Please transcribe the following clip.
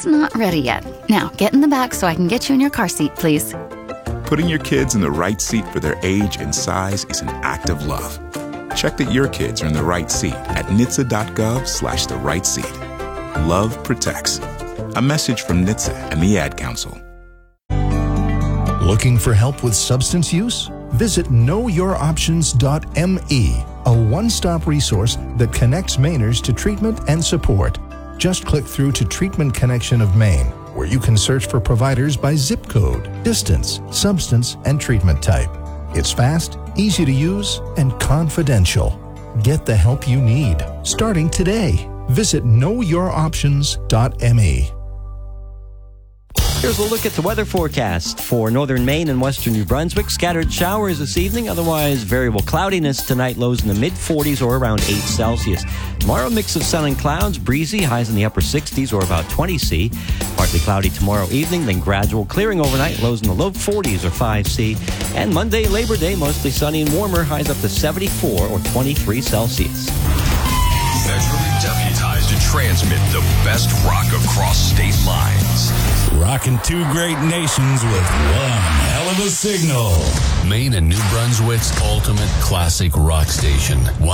just not ready yet. Now, get in the back so I can get you in your car seat, please. Putting your kids in the right seat for their age and size is an act of love. Check that your kids are in the right seat at NHTSA.gov/the right seat. Love protects. A message from NHTSA and the Ad Council. Looking for help with substance use? Visit KnowYourOptions.me, a one-stop resource that connects Mainers to treatment and support. Just click through to Treatment Connection of Maine, where you can search for providers by zip code, distance, substance, and treatment type. It's fast, easy to use, and confidential. Get the help you need, starting today. Visit KnowYourOptions.me. Here's a look at the weather forecast for northern Maine and western New Brunswick. Scattered showers this evening, otherwise variable cloudiness tonight, lows in the mid-40s or around 8 Celsius. Tomorrow, mix of sun and clouds, breezy, highs in the upper 60s or about 20 C. Partly cloudy tomorrow evening, then gradual clearing overnight, lows in the low 40s or 5 C. And Monday, Labor Day, mostly sunny and warmer, highs up to 74 or 23 Celsius. Federally deputized to transmit the best rock across state lines. Rocking two great nations with one hell of a signal. Maine and New Brunswick's ultimate classic rock station.